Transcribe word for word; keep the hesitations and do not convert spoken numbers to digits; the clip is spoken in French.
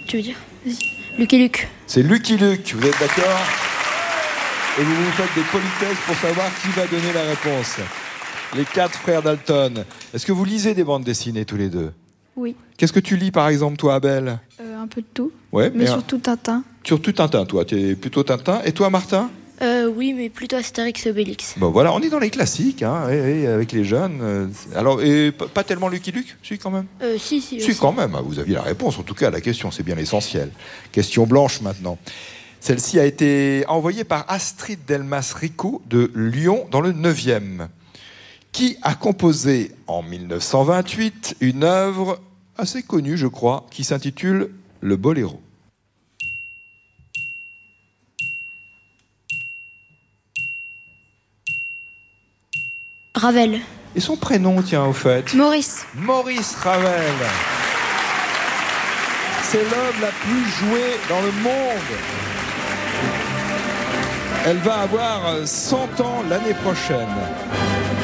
tu veux dire? Vas-y. Lucky Luke. C'est Lucky Luke, vous êtes d'accord? Et vous vous faites des politesses pour savoir qui va donner la réponse. Les quatre frères Dalton. Est-ce que vous lisez des bandes dessinées tous les deux? Oui. Qu'est-ce que tu lis par exemple, toi, Abel? Euh, un peu de tout. Ouais, mais, mais surtout Tintin. Surtout Tintin, toi. Tu es plutôt Tintin. Et toi, Martin? Euh, oui, mais plutôt Astérix et Obélix. Bon, voilà, on est dans les classiques, hein, et, et avec les jeunes. Alors, et p- pas tellement Lucky Luke, si quand même. Euh, si, si. Si aussi. quand même. Vous aviez la réponse, en tout cas, à la question. C'est bien l'essentiel. Question blanche maintenant. Celle-ci a été envoyée par Astrid Delmas-Rico de Lyon, dans le neuvième. Qui a composé en mille neuf cent vingt-huit une œuvre assez connue, je crois, qui s'intitule Le Boléro. Ravel. Et son prénom, tiens, au fait? Maurice. Maurice Ravel. C'est l'œuvre la plus jouée dans le monde. Elle va avoir cent ans l'année prochaine.